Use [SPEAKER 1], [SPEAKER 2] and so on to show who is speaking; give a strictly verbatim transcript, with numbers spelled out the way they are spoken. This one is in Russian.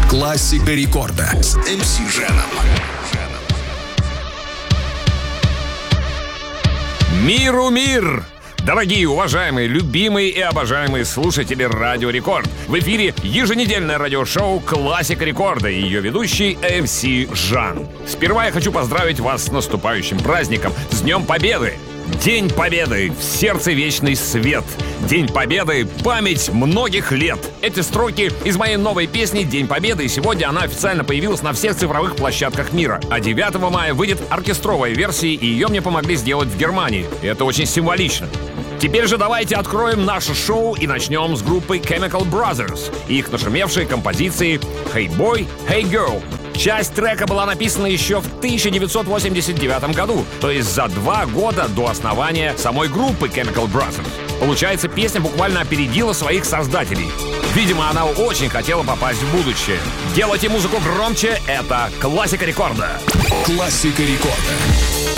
[SPEAKER 1] Классика рекорда с эм си Женом.
[SPEAKER 2] Миру мир! Дорогие, уважаемые, любимые и обожаемые слушатели Радио Рекорд. В эфире еженедельное радиошоу «Классика рекорда» и ее ведущий эм си Жан. Сперва я хочу поздравить вас с наступающим праздником, с Днем Победы! День Победы, в сердце вечный свет. День Победы, память многих лет. Эти строки из моей новой песни «День Победы», и сегодня она официально появилась на всех цифровых площадках мира. А девятого мая выйдет оркестровая версия, и ее мне помогли сделать в Германии. И это очень символично. Теперь же давайте откроем наше шоу и начнем с группы Chemical Brothers и их нашумевшей композиции «Hey Boy, Hey Girl». Часть трека была написана еще в тысяча девятьсот восемьдесят девятом году, то есть за два года до основания самой группы Chemical Brothers. Получается, песня буквально опередила своих создателей. Видимо, она очень хотела попасть в будущее. Делайте музыку громче, это классика рекорда.
[SPEAKER 1] Классика рекорда.